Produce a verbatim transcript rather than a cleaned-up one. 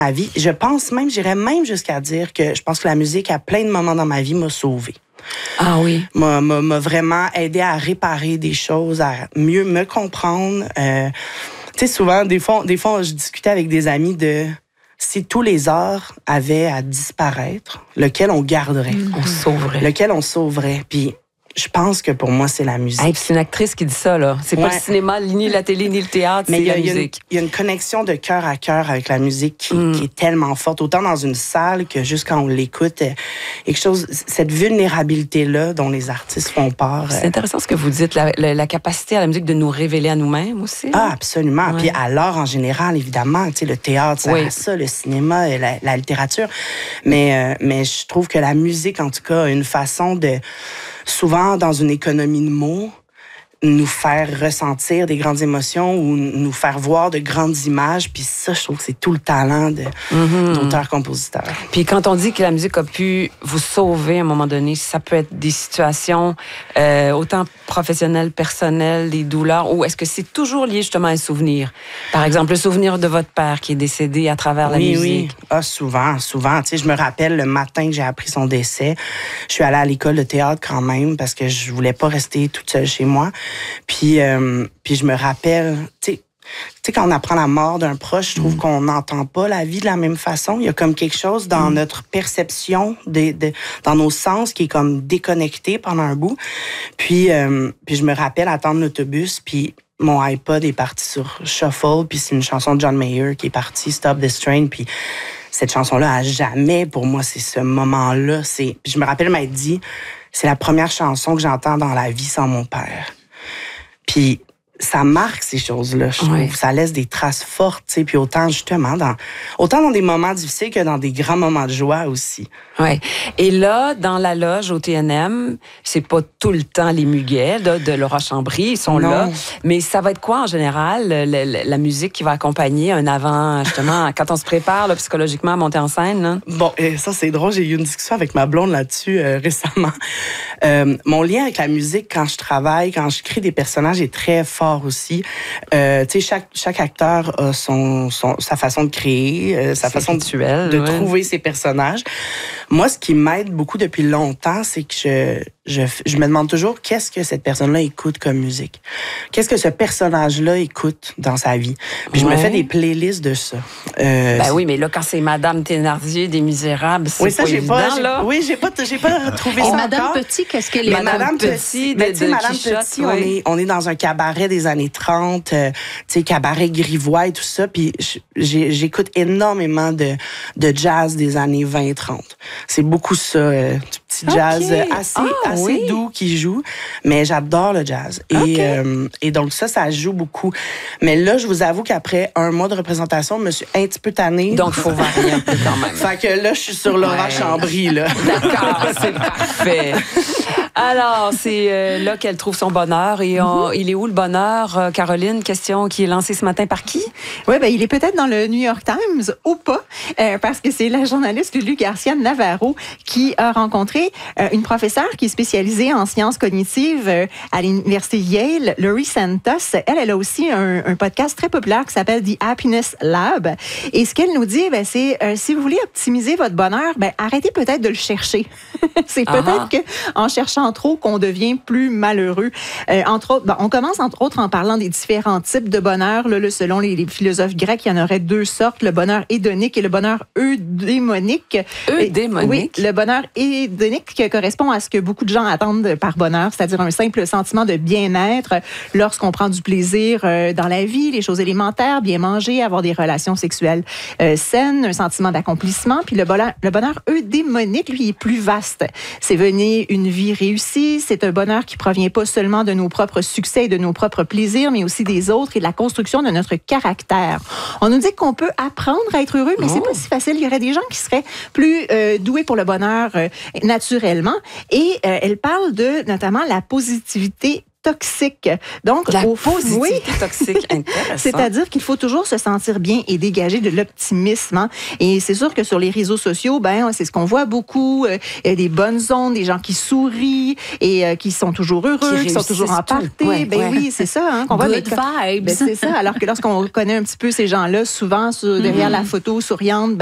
ma vie. Je pense même, j'irais même jusqu'à dire que je pense que la musique, à plein de moments dans ma vie, m'a sauvée. Ah oui. M'a, m'a, m'a vraiment aidé à réparer des choses, à mieux me comprendre. Euh, tu sais, souvent, des fois, des fois, je discutais avec des amis de si tous les arts avaient à disparaître, lequel on garderait? Mmh. On sauverait. Lequel on sauverait? Puis je pense que pour moi, c'est la musique. Hey, c'est une actrice qui dit ça, là. C'est ouais. pas le cinéma, ni la télé, ni le théâtre, mais c'est la musique. Il y a une connexion de cœur à cœur avec la musique qui, mm. qui est tellement forte, autant dans une salle que juste quand on l'écoute. Quelque chose, cette vulnérabilité-là dont les artistes font part. C'est intéressant ce que vous dites, la, la, la capacité à la musique de nous révéler à nous-mêmes aussi. Ah, absolument. Ouais. Puis à l'art en général, évidemment. Tu sais, le théâtre, ça oui. a ça, le cinéma, la, la littérature. Mais, euh, mais je trouve que la musique, en tout cas, a une façon de... souvent dans une économie de mots, nous faire ressentir des grandes émotions ou nous faire voir de grandes images. Puis ça, je trouve que c'est tout le talent de, mm-hmm. d'auteur-compositeur. Puis quand on dit que la musique a pu vous sauver à un moment donné, ça peut être des situations euh, autant professionnelles, personnelles, des douleurs, ou est-ce que c'est toujours lié justement à un souvenir? Par exemple, le souvenir de votre père qui est décédé à travers la oui, musique. Oui, ah, souvent, souvent. Tu sais, je me rappelle le matin que j'ai appris son décès, je suis allée à l'école de théâtre quand même parce que je voulais pas rester toute seule chez moi. Puis, euh, puis je me rappelle, tu sais, tu sais, quand on apprend la mort d'un proche, je trouve mmh. qu'on n'entend pas la vie de la même façon. Il y a comme quelque chose dans mmh. notre perception, de, de, dans nos sens, qui est comme déconnecté pendant un bout. Puis, euh, puis je me rappelle attendre l'autobus, puis mon iPod est parti sur Shuffle, puis c'est une chanson de John Mayer qui est partie, Stop This Train, puis cette chanson-là, à jamais, pour moi, c'est ce moment-là. C'est... Puis je me rappelle m'être dit, c'est la première chanson que j'entends dans la vie sans mon père. Puis ça marque ces choses-là, je trouve. Oui. Ça laisse des traces fortes, tu sais. Puis autant, justement, dans, autant dans des moments difficiles que dans des grands moments de joie aussi. Oui. Et là, dans la loge au T N M, c'est pas tout le temps les muguets de, de Laura Chambry, ils sont non. là. Mais ça va être quoi, en général, la, la, la musique qui va accompagner un avant, justement, quand on se prépare là, psychologiquement à monter en scène? Là? Bon, et ça, c'est drôle. J'ai eu une discussion avec ma blonde là-dessus euh, récemment. Euh, mon lien avec la musique, quand je travaille, quand je crée des personnages, est très fort aussi. Euh, tu sais, chaque, chaque acteur a son, son, sa façon de créer, euh, sa c'est façon rituel, de, de ouais. trouver ses personnages. Moi, ce qui m'aide beaucoup depuis longtemps, c'est que je, je, je me demande toujours qu'est-ce que cette personne-là écoute comme musique. Qu'est-ce que ce personnage-là écoute dans sa vie. Puis ouais. je me fais des playlists de ça. Euh, ben oui, mais là, quand c'est Madame Thénardier des Misérables, c'est oui, ça, pas j'ai évident, pas, là. Oui, j'ai pas, j'ai pas trouvé Et ça Madame encore. Petit, qu'est-ce qu'elle est? Madame, Madame Petit, Petit, ben, de, de Madame Quichotte, Petit, oui. on est, on est dans un cabaret des années trente, euh, tu sais, cabaret grivois et tout ça, puis j'ai, j'écoute énormément de, de jazz des années vingt trente. C'est beaucoup ça, euh, du petit jazz okay. assez, ah, assez oui. doux qui joue, mais j'adore le jazz. Et, okay. euh, et donc ça, ça joue beaucoup. Mais là, je vous avoue qu'après un mois de représentation, je me suis un petit peu tannée. Donc, il faut varier un peu quand même. Fait que là, je suis sur Laura ouais. Chambry, là. D'accord, c'est parfait. Alors, c'est euh, là qu'elle trouve son bonheur. Et on, mm-hmm. il est où le bonheur, euh, Caroline? Question qui est lancée ce matin par qui? Oui, ben, il est peut-être dans le New York Times ou pas, euh, parce que c'est la journaliste Lulu Garcia Navarro qui a rencontré euh, une professeure qui est spécialisée en sciences cognitives euh, à l'université Yale, Laurie Santos. Elle, elle a aussi un, un podcast très populaire qui s'appelle The Happiness Lab. Et ce qu'elle nous dit, ben, c'est euh, si vous voulez optimiser votre bonheur, ben, arrêtez peut-être de le chercher. c'est uh-huh. peut-être qu'en cherchant trop qu'on devient plus malheureux. Euh, entre autres, ben, on commence entre autres en parlant des différents types de bonheur. Là, là, selon les, les philosophes grecs, il y en aurait deux sortes, le bonheur hédonique et le bonheur eudémonique. Eudémonique? Oui, le bonheur hédonique correspond à ce que beaucoup de gens attendent par bonheur, c'est-à-dire un simple sentiment de bien-être lorsqu'on prend du plaisir euh, dans la vie, les choses élémentaires, bien manger, avoir des relations sexuelles euh, saines, un sentiment d'accomplissement. Puis le bonheur, le bonheur eudémonique, lui, est plus vaste. C'est venir une vie réussie, c'est un bonheur qui provient pas seulement de nos propres succès et de nos propres plaisirs, mais aussi des autres et de la construction de notre caractère. On nous dit qu'on peut apprendre à être heureux, mais oh. c'est pas si facile. Il y aurait des gens qui seraient plus euh, doués pour le bonheur euh, naturellement. Et euh, elle parle de, notamment, la positivité toxique. Donc, la au positivité oui. toxique, intéressant. C'est-à-dire qu'il faut toujours se sentir bien et dégager de l'optimisme. Hein? Et c'est sûr que sur les réseaux sociaux, ben c'est ce qu'on voit beaucoup, euh, des bonnes ondes, des gens qui sourient et euh, qui sont toujours heureux, qui, qui sont toujours en party. Ouais, ben ouais. oui, c'est ça. Hein, qu'on voit, Good mais, vibes. ben, c'est ça. Alors que lorsqu'on connaît un petit peu ces gens-là, souvent sur, derrière mm-hmm. la photo souriante,